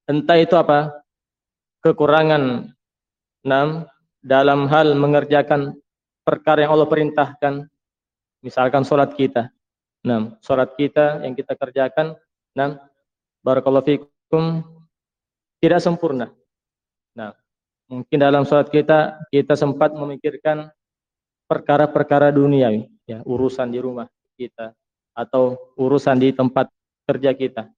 Entah itu apa? Kekurangan dalam hal mengerjakan perkara yang Allah perintahkan, misalkan sholat kita. Sholat kita yang kita kerjakan, barakallahu fikum, tidak sempurna. Mungkin dalam sholat kita sempat memikirkan perkara-perkara duniawi, ya, urusan di rumah kita atau urusan di tempat kerja kita.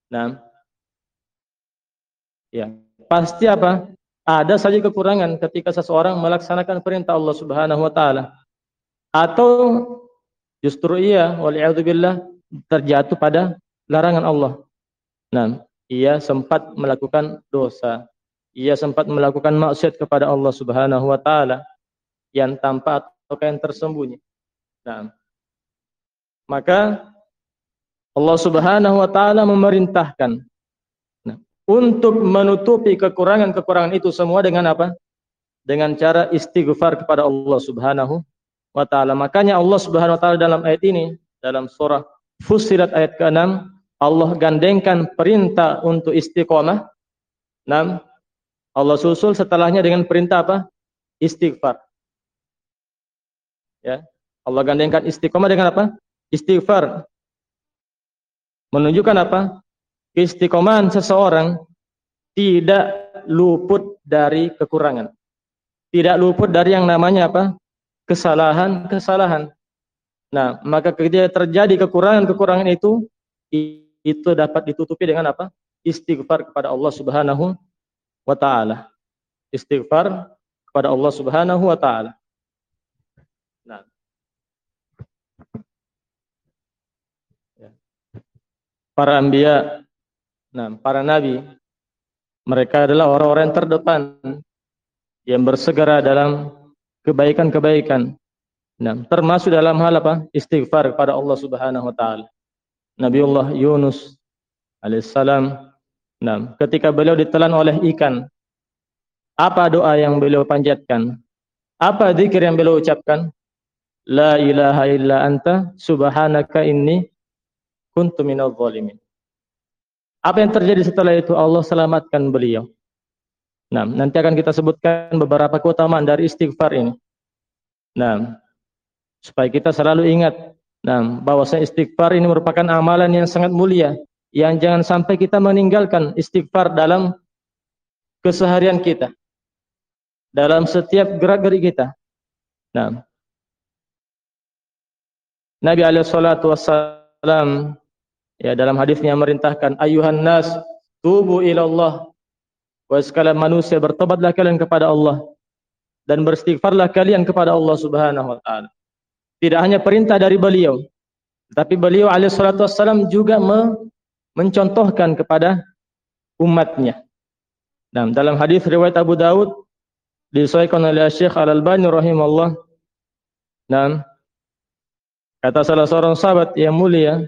Ya, pasti apa? Ada saja kekurangan ketika seseorang melaksanakan perintah Allah Subhanahu wa taala. Atau justru ia waliyadzubillah terjatuh pada larangan Allah. Ia sempat melakukan dosa. Ia sempat melakukan maksiat kepada Allah Subhanahu wa taala yang tampak atau yang tersembunyi. Maka Allah Subhanahu wa taala memerintahkan untuk menutupi kekurangan-kekurangan itu semua dengan apa? Dengan cara istighfar kepada Allah Subhanahu wa taala. Makanya Allah Subhanahu wa taala dalam ayat ini, dalam surah Fussilat ayat ke-6, Allah gandengkan perintah untuk istiqomah. Allah susul setelahnya dengan perintah apa? Istighfar. Ya. Allah gandengkan istiqomah dengan apa? Istighfar. Menunjukkan apa? Keistiqomahan seseorang tidak luput dari kekurangan. Tidak luput dari yang namanya apa? Kesalahan. Maka ketika terjadi kekurangan-kekurangan itu dapat ditutupi dengan apa? Istighfar kepada Allah Subhanahu wa taala. Istighfar kepada Allah Subhanahu wa taala. Para anbiya, para nabi, mereka adalah orang-orang yang terdepan yang bersegera dalam kebaikan-kebaikan. Termasuk dalam hal apa? Istighfar kepada Allah Subhanahu wa taala. Nabiullah Yunus alaihissalam, ketika beliau ditelan oleh ikan, apa doa yang beliau panjatkan? Apa zikir yang beliau ucapkan? La ilaha illa anta subhanaka inni kuntu minadh dhalimin. Apa yang terjadi setelah itu? Allah selamatkan beliau. Nanti akan kita sebutkan beberapa keutamaan dari istighfar ini. Supaya kita selalu ingat, bahwasanya istighfar ini merupakan amalan yang sangat mulia, yang jangan sampai kita meninggalkan istighfar dalam keseharian kita, dalam setiap gerak-gerik kita. Nabi alaihi salatu wassalam, ya, dalam hadisnya merintahkan, ayuhan nas tubu ilallah, wa sekalian manusia bertobatlah kalian kepada Allah dan beristighfarlah kalian kepada Allah Subhanahu wa taala. Tidak hanya perintah dari beliau, tapi beliau alaihi salatu wassalam juga mencontohkan kepada umatnya. Dalam hadis riwayat Abu Daud disahihkan oleh Syekh Al-Albani rahimahullah, kata salah seorang sahabat yang mulia,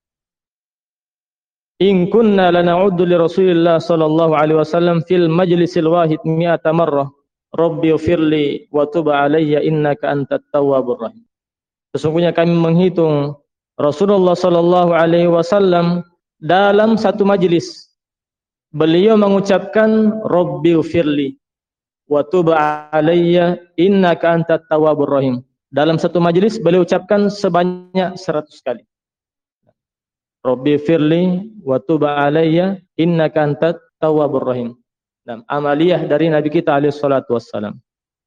in kunna lana'uddu li Rasulillah sallallahu alaihi wasallam fil majlisil wahid mi'ata marrah rabbi ighfirli wa tub alayya innaka antat tawwabur rahim. Sesungguhnya kami menghitung Rasulullah sallallahu alaihi wasallam dalam satu majlis beliau mengucapkan rabbi ighfirli wa tub alayya innaka antat tawwabur rahim. Dalam satu majlis beliau ucapkan sebanyak 100 kali. Rabbi firli wa tub alayya innaka antat tawwabur rahim. Amaliyah dari Nabi kita alaihi salatu wassalam.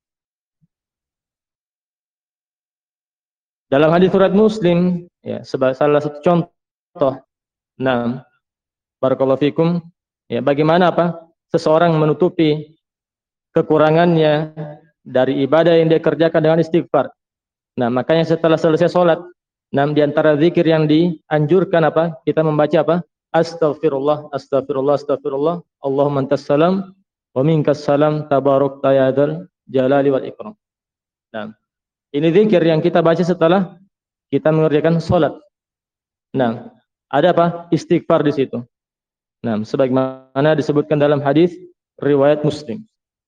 Dalam hadis riwayat Muslim, ya, sebagai salah satu contoh, barakallahu fikum, ya, bagaimana seseorang menutupi kekurangannya dari ibadah yang dia kerjakan dengan istighfar. Makanya setelah selesai sholat, di antara zikir yang dianjurkan kita membaca Astaghfirullah, astaghfirullah, astaghfirullah, Allahumma antas salam wa minkas salam tabarakta ya dzal jalali wal ikram. Ini zikir yang kita baca setelah kita mengerjakan sholat. Ada istighfar di situ. Sebagaimana disebutkan dalam hadis riwayat Muslim.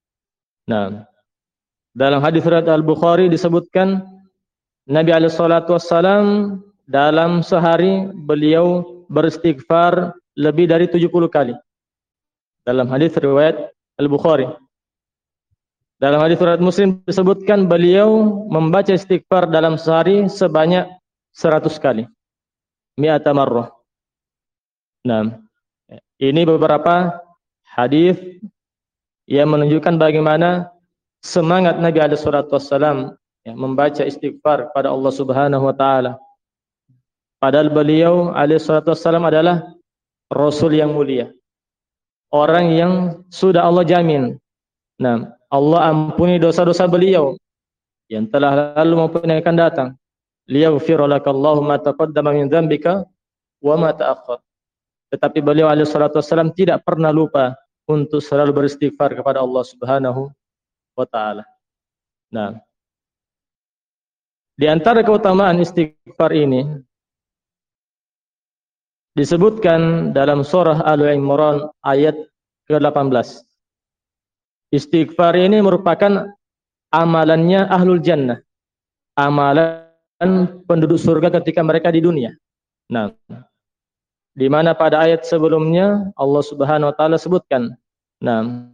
Dalam hadis riwayat Al-Bukhari disebutkan Nabi alaihi salatu wassalam dalam sehari beliau beristighfar lebih dari 70 kali. dalam hadis riwayat Al-Bukhari. Dalam hadis riwayat Muslim disebutkan beliau membaca istighfar dalam sehari sebanyak 100 kali. Mi'ata marrah. Nah, ini beberapa hadis yang menunjukkan bagaimana semangat Nabi alaihi salatu wasallam membaca istighfar kepada Allah Subhanahu wa taala. Padahal beliau alaihi salatu wasallam adalah rasul yang mulia. Orang yang sudah Allah jamin. Nah, Allah ampuni dosa-dosa beliau yang telah lalu maupun yang akan datang. Liyaghfir lakallahu ma taqaddama min dzambika wa ma ta'akhkhar. Tetapi beliau alaihi salatu wasallam tidak pernah lupa untuk selalu beristighfar kepada Allah Subhanahu wa taala. Nah, di antara keutamaan istighfar ini disebutkan dalam surah Al-Imran ayat ke-18. Istighfar ini merupakan amalannya ahlul jannah. Amalan penduduk surga ketika mereka di dunia. Nah, di mana pada ayat sebelumnya Allah Subhanahu wa taala sebutkan, nah,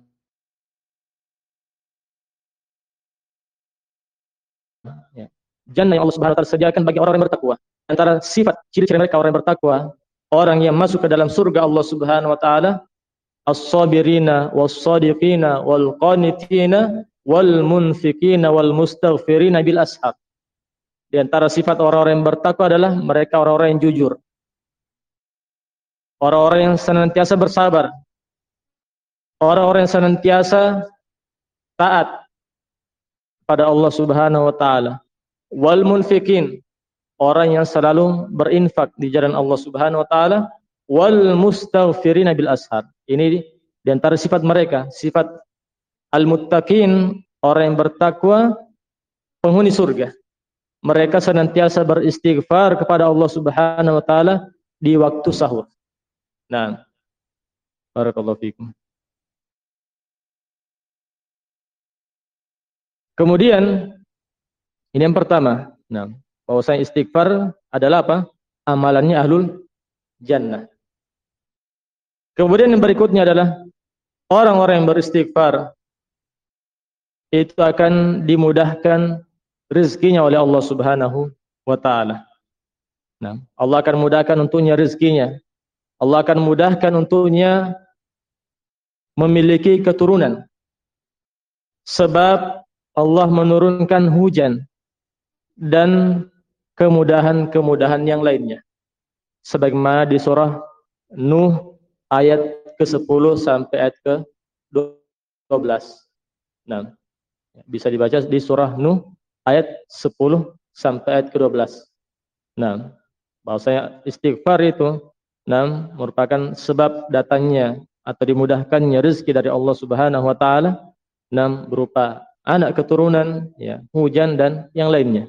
jannah yang Allah Subhanahu wa taala sediakan bagi orang-orang yang bertakwa. Antara sifat ciri-ciri mereka orang yang bertakwa, orang yang masuk ke dalam surga Allah Subhanahu wa taala, as-sabirina was-sadiqina wal-qanitina wal-munfiqina wal-mustaghfirina bil ashab. Di antara sifat orang-orang yang bertakwa adalah mereka orang-orang yang jujur. Orang-orang yang senantiasa bersabar. Orang-orang yang senantiasa taat pada Allah Subhanahu wa taala. Wal munfiqin, orang yang selalu berinfak di jalan Allah Subhanahu wa taala. Wal mustaghfirina bil ashar. Ini di antara sifat mereka, sifat al-muttaqin, orang yang bertakwa, penghuni surga. Mereka senantiasa beristighfar kepada Allah Subhanahu wa taala di waktu sahur. Nah, barakallahu fikum. Kemudian ini yang pertama. Nah, bahwasanya istighfar adalah apa? Amalannya ahlul jannah. Kemudian yang berikutnya adalah orang-orang yang beristighfar itu akan dimudahkan rezekinya oleh Allah Subhanahu wa taala. Nah, Allah akan mudahkan untuknya rezekinya. Allah akan mudahkan untuknya memiliki keturunan. Sebab Allah menurunkan hujan dan kemudahan-kemudahan yang lainnya. Sebagaimana di surah Nuh ayat ke-10 sampai ayat ke-12. Nah, bisa dibaca di surah Nuh ayat 10 sampai ayat ke-12. Nah, bahwasanya istighfar itu merupakan sebab datangnya atau dimudahkannya rezeki dari Allah Subhanahu wa taala, berupa anak keturunan, hujan dan yang lainnya.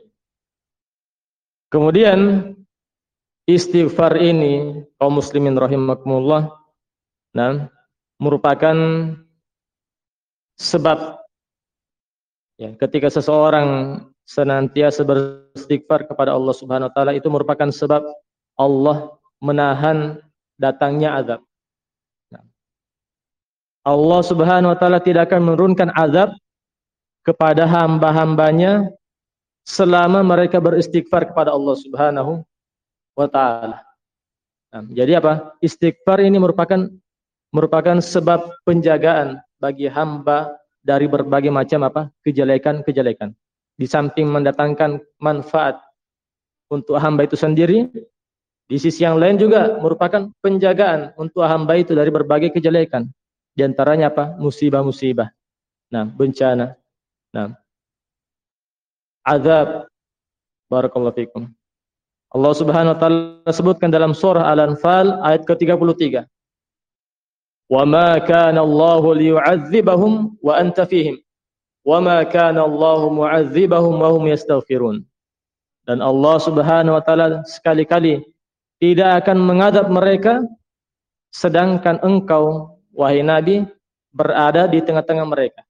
Kemudian istighfar ini kaum muslimin rahimakumullah, merupakan sebab ketika seseorang senantiasa beristighfar kepada Allah Subhanahu wa taala, itu merupakan sebab Allah menahan datangnya azab. Allah Subhanahu wa taala tidak akan menurunkan azab kepada hamba-hambanya selama mereka beristighfar kepada Allah Subhanahu wa taala. Jadi apa? Istighfar ini merupakan sebab penjagaan bagi hamba dari berbagai macam kejelekan-kejelekan. Di samping mendatangkan manfaat untuk hamba itu sendiri, di sisi yang lain juga merupakan penjagaan untuk hamba itu dari berbagai kejelekan. Di antaranya apa? Musibah-musibah. Bencana. Azab. Barakallahu fikum. Allah Subhanahu wa taala sebutkan dalam surah Al-Anfal ayat ke-33. Wa ma kana Allahu liyu'adzibahum wa anta fihim. Wa ma kana Allahu mu'adzibahum wa hum yastaghfirun. Dan Allah Subhanahu wa taala sekali-kali tidak akan mengadab mereka sedangkan engkau, wahai Nabi, berada di tengah-tengah mereka.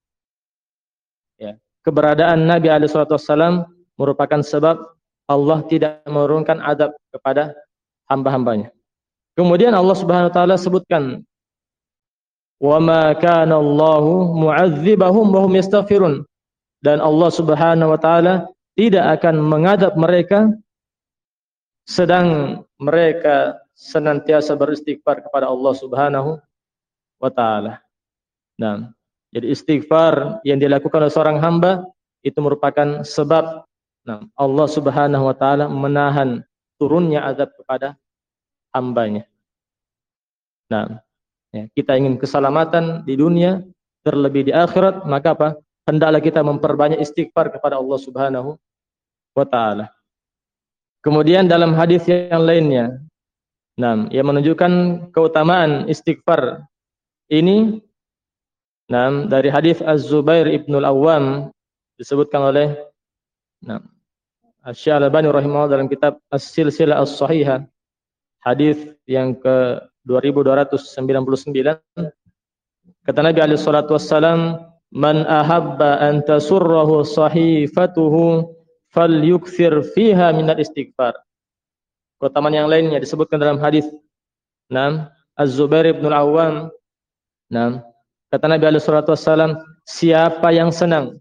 Keberadaan Nabi alaihi wasallam merupakan sebab Allah tidak menurunkan adab kepada hamba-hambanya. Kemudian Allah Subhanahu wa taala sebutkan wa ma kana Allahu mu'adzibahum wa hum yastaghfirun. Dan Allah Subhanahu wa taala tidak akan mengadab mereka sedang mereka senantiasa beristighfar kepada Allah Subhanahu wa taala. Nah, jadi istighfar yang dilakukan oleh seorang hamba itu merupakan sebab Allah Subhanahu wa taala menahan turunnya azab kepada hambanya. Nah, ya, kita ingin keselamatan di dunia, terlebih di akhirat, maka apa? Hendaklah kita memperbanyak istighfar kepada Allah Subhanahu wa taala. Kemudian dalam hadis yang lainnya, yang menunjukkan keutamaan istighfar ini, dari hadis Az-Zubair ibn al-Awwam disebutkan oleh Asy-Syaikh Al-Albani rahimahullah dalam kitab As-Silsilah As-Shahihah, hadis yang ke 2299, kata Nabi alaihi salatu wassalam, man ahabba an tasurrahu sahifatuhu falyukthir fiha minal istighfar. Keutamaan yang lainnya disebutkan dalam hadis Az-Zubair ibn al-Awwam, kata Nabi alaihi salatu wassalam, siapa yang senang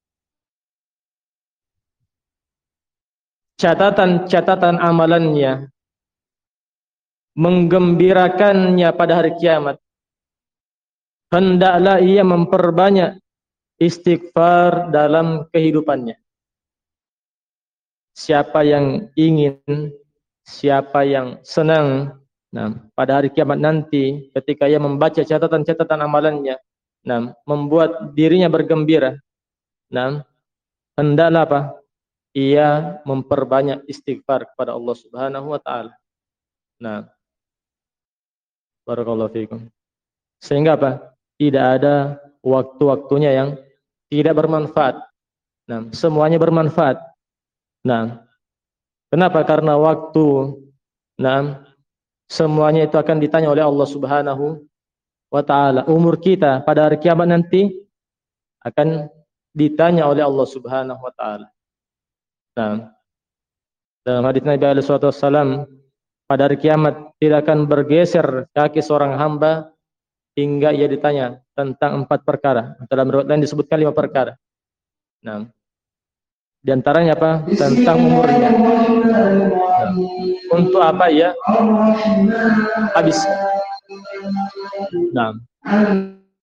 catatan amalannya menggembirakannya pada hari kiamat, hendaklah ia memperbanyak istighfar dalam kehidupannya. Siapa yang ingin, siapa yang senang pada hari kiamat nanti ketika ia membaca catatan-catatan amalannya, membuat dirinya bergembira, hendaklah apa? Ia memperbanyak istighfar kepada Allah Subhanahu wa taala. Barakallahu fiikum. Sehingga apa? Tidak ada waktu-waktunya yang tidak bermanfaat. Semuanya bermanfaat. Kenapa? Karena waktu, semuanya itu akan ditanya oleh Allah Subhanahu wa taala. Umur kita pada hari kiamat nanti akan ditanya oleh Allah Subhanahu wa taala. Dalam hadis Nabi alaihi salatu wassalam, pada hari kiamat tidak akan bergeser kaki seorang hamba hingga ia ditanya tentang 4 perkara. Dalam riwayat lain disebutkan 5 perkara. Di antaranya apa? Tentang umurnya. Untuk apa ia habis?